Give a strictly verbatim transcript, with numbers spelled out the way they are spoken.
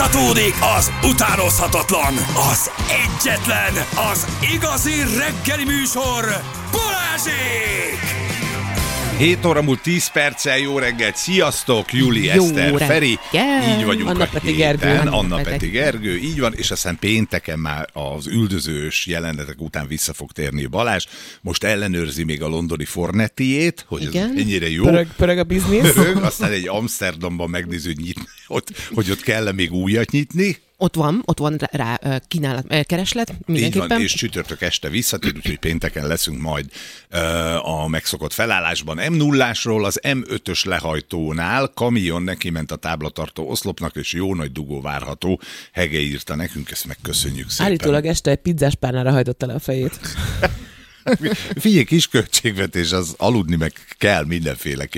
Folytatódik az utánozhatatlan, az egyetlen, az igazi reggeli műsor, Balázsék! hét óra múlt tíz perccel, jó reggelt, sziasztok, Juli, Jó Eszter, reggel. Feri, így vagyunk Anna a Peti héten, Gergő. Anna Anna Peti Peti. Gergő, így van, és aztán pénteken már az üldözős jelenetek után vissza fog térni Balázs, most ellenőrzi még a londoni Fornettiét, hogy Igen. ez ennyire jó. Pörög, pörög a biznisz. Pörög, aztán egy Amsterdamban megnéző, hogy, nyitni, ott, hogy ott kell még újat nyitni. Ott van, ott van rá, rá ö, kínálat, ö, kereslet, Így mindenképpen. van, és csütörtök este visszatér, úgyhogy pénteken leszünk majd ö, a megszokott felállásban. em nullásról az em ötös lehajtónál kamion neki ment a táblatartó oszlopnak, és jó nagy dugó várható. Hege írta nekünk, ezt megköszönjük szépen. Állítólag este egy pizzás párnára hajtotta le a fejét. Figyelj, kis költségvetés, az aludni meg kell mindenféleképpen.